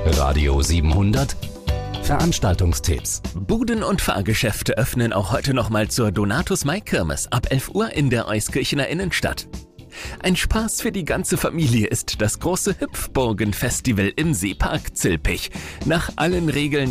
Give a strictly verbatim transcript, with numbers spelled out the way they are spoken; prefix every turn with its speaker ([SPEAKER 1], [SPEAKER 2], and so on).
[SPEAKER 1] Radio siebenhundert Veranstaltungstipps.
[SPEAKER 2] Buden- und Fahrgeschäfte öffnen auch heute nochmal zur Donatus-Mai-Kirmes ab elf Uhr in der Euskirchener Innenstadt. Ein Spaß für die ganze Familie ist das große Hüpfburgen-Festival im Seepark Zilpich. Nach allen Regeln